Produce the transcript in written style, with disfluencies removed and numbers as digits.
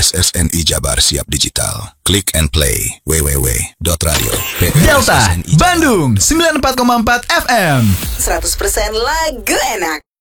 PSSNI Jabar Siap Digital. Click and play www.radio. Delta Bandung 94,4 FM. 100% lagu enak.